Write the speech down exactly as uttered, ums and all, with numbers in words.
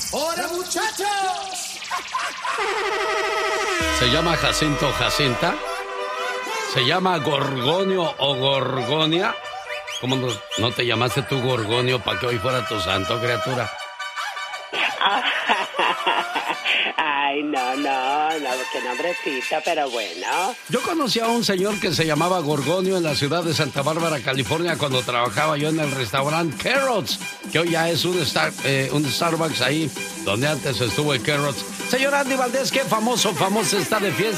¡Hola, muchachos! ¿Se llama Jacinto o Jacinta? ¿Se llama Gorgonio o Gorgonia? ¿Cómo no, no te llamaste tú Gorgonio para que hoy fuera tu santo, criatura? Ay, no, no, no, qué nombrecito, pero bueno. Yo conocí a un señor que se llamaba Gorgonio en la ciudad de Santa Bárbara, California, cuando trabajaba yo en el restaurante Carrots, que hoy ya es un, Star, eh, un Starbucks ahí, donde antes estuvo el Carrots. Señor Andy Valdés, qué famoso, famoso está de fiesta.